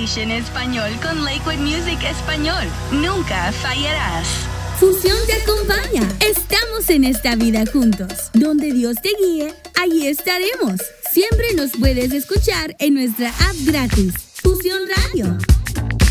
Station Español con Lakewood Music Español. Nunca fallarás. Fusión te acompaña. Estamos en esta vida juntos. Donde Dios te guíe, allí estaremos. Siempre nos puedes escuchar en nuestra app gratis, Fusión Radio.